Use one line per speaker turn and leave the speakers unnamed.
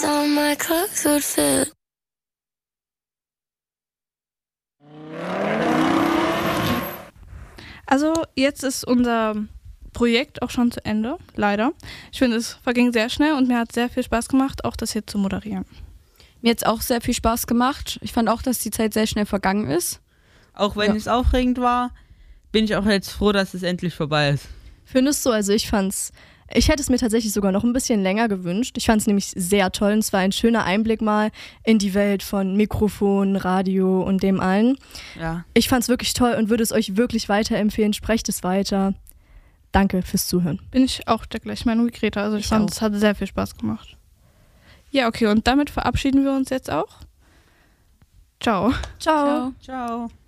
So my clothes would fit.
Also jetzt ist unser Projekt auch schon zu Ende, leider. Ich finde, es verging sehr schnell und mir hat sehr viel Spaß gemacht, auch das hier zu moderieren.
Mir hat es auch sehr viel Spaß gemacht. Ich fand auch, dass die Zeit sehr schnell vergangen ist.
Auch wenn es aufregend war, bin ich auch jetzt froh, dass es endlich vorbei ist.
Findest du? Also ich hätte es mir tatsächlich sogar noch ein bisschen länger gewünscht. Ich fand es nämlich sehr toll und es war ein schöner Einblick mal in die Welt von Mikrofon, Radio und dem allen.
Ja.
Ich fand es wirklich toll und würde es euch wirklich weiterempfehlen. Sprecht es weiter. Danke fürs Zuhören.
Bin ich auch der gleichen Meinung wie Greta. Also ich fand, es hat sehr viel Spaß gemacht. Ja, okay, und damit verabschieden wir uns jetzt auch. Ciao.
Ciao.
Ciao.